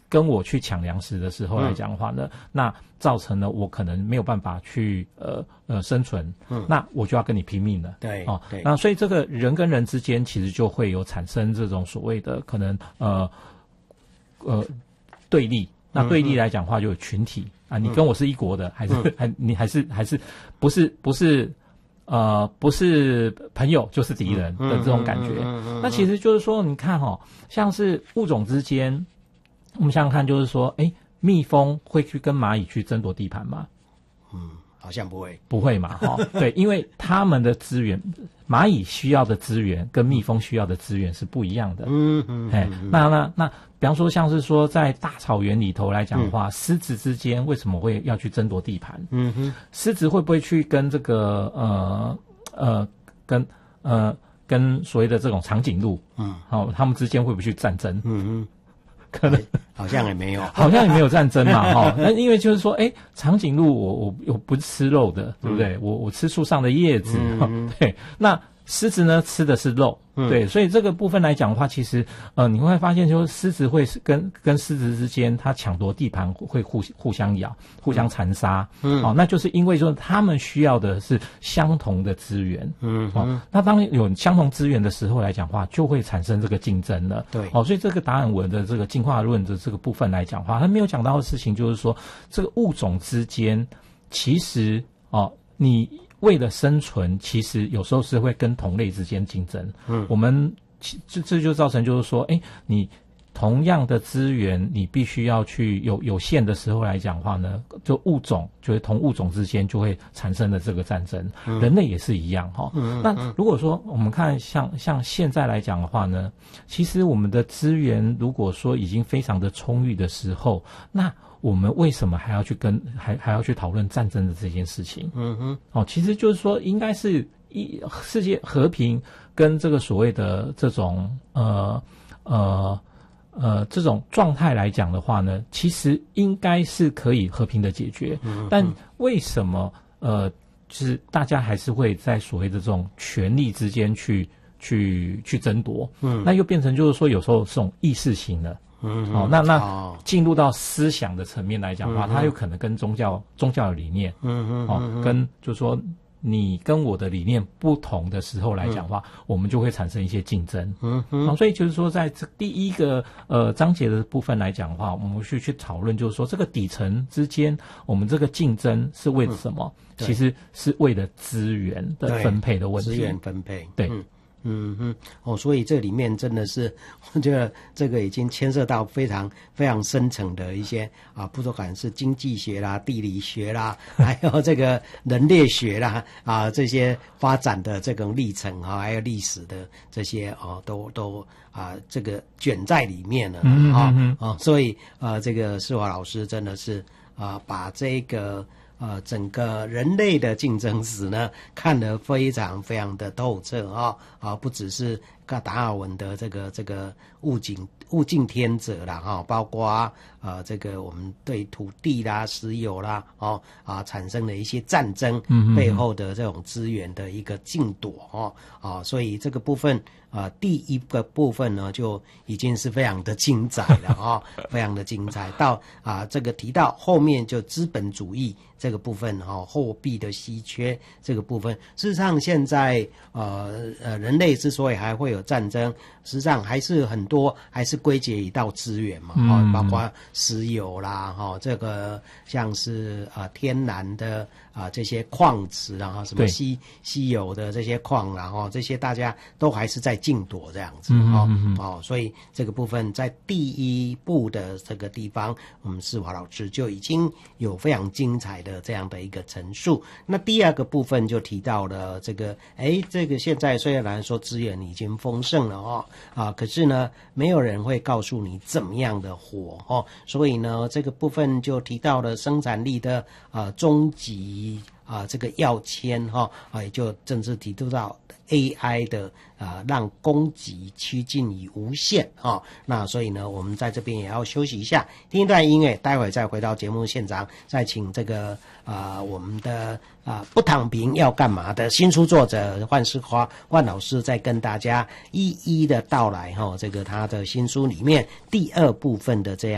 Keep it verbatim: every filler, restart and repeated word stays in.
跟我去抢粮食的时候来讲的话呢，嗯、那造成了我可能没有办法去呃呃生存，嗯，那我就要跟你拼命了， 对， 哦， 对， 那所以这个人跟人之间其实就会有产生这种所谓的可能呃呃对立，那对立来讲的话就有群体、嗯、啊，你跟我是一国的，还是、嗯、还你还是还是不是不是。呃，不是朋友就是敌人的这种感觉。嗯嗯嗯嗯嗯、那其实就是说，你看哈、哦，像是物种之间，我们想想看，就是说，哎，蜜蜂会去跟蚂蚁去争夺地盘吗？ 嗯，好像不会， 不会嘛，哈、哦，对，因为他们的资源，蚂蚁需要的资源跟蜜蜂需要的资源是不一样的。嗯嗯，哎、嗯，那那那。比方说，像是说在大草原里头来讲的话，嗯、狮子之间为什么会要去争夺地盘？嗯哼，狮子会不会去跟这个呃呃跟呃跟所谓的这种长颈鹿，嗯，好、哦，他们之间会不会去战争？嗯哼，可能好像也没有， 好像也没有战争嘛，哈、哦。那因为就是说，哎，长颈鹿我我我不是吃肉的，对不对？嗯、我我吃树上的叶子，嗯、对，那。狮子呢吃的是肉，嗯、对，所以这个部分来讲的话，其实呃你会发现，就是狮子会跟跟狮子之间，它抢夺地盘会互互相咬、互相残杀，嗯，哦，那就是因为说他们需要的是相同的资源，嗯，哦，那当有相同资源的时候来讲的话，就会产生这个竞争了， 对， 哦，所以这个达尔文的这个进化论的这个部分来讲的话，他没有讲到的事情就是说，这个物种之间其实哦你。为了生存，其实有时候是会跟同类之间竞争。嗯，我们这这就造成就是说，哎，你同样的资源，你必须要去有有限的时候来讲的话呢，就物种就是同物种之间就会产生了这个战争。嗯、人类也是一样哈、哦。嗯、那如果说我们看像像现在来讲的话呢，其实我们的资源如果说已经非常的充裕的时候，那我们为什么还要去跟还还要去讨论战争的这件事情？嗯哼，哦，其实就是说，应该是一世界和平跟这个所谓的这种呃呃呃这种状态来讲的话呢，其实应该是可以和平的解决。嗯哼，但为什么呃，就是大家还是会在所谓的这种权力之间去去去争夺？嗯，那又变成就是说，有时候是种意识型的。嗯，哦，那那进入到思想的层面来讲的话，嗯、它有可能跟宗教宗教的理念，嗯嗯，哦，嗯跟就是说你跟我的理念不同的时候来讲的话，嗯、我们就会产生一些竞争，嗯嗯，哦，所以就是说，在这第一个呃章节的部分来讲的话，我们去去讨论，就是说这个底层之间，我们这个竞争是为了什么？嗯、其实是为了资源的分配的问题， 资源分配， 对。 嗯嗯哼，哦，所以这里面真的是，我觉得这个已经牵涉到非常非常深层的一些啊，不管是经济学啦、地理学啦，还有这个人类学啦啊，这些发展的这种历程啊，还有历史的这些哦、啊，都都啊，这个卷在里面了嗯啊嗯啊，所以呃，这个世华老师真的是啊，把这个。呃，整个人类的竞争史呢，看得非常非常的透彻啊啊，不只是达尔文的这个这个物竞物竞天择啦哈，包括呃这个我们对土地啦、石油啦哦啊产生的一些战争背后的这种资源的一个竞夺哦啊，所以这个部分啊、呃、第一个部分呢就已经是非常的精彩了啊、哦，非常的精彩。到啊这个提到后面就资本主义这个部分哈、哦，货币的稀缺这个部分，事实上现在呃呃人类之所以还会有战争，实际上还是很多还是归结于到资源嘛，哈、嗯，包括石油啦，哈、哦，这个像是啊、呃、天然的啊、呃、这些矿池，然后什么稀稀有的这些矿，然后这些大家都还是在竞夺这样子，哈、嗯，哦，所以这个部分在第一步的这个地方，我们世华老师就已经有非常精彩的这样的一个陈述。那第二个部分就提到了这个，哎，这个现在虽然说资源已经丰盛了哦，啊，可是呢，没有人会告诉你怎么样的活哦，所以呢，这个部分就提到了生产力的啊终极啊这个要签哈啊，也就正式提到 A I 的啊让供给趋近于无限啊。那所以呢，我们在这边也要休息一下，听一段音乐，待会再回到节目现场，再请这个啊我们的啊不躺平要干嘛的新书作者万世华万老师再跟大家一一的道来哈，这个他的新书里面第二部分的这样。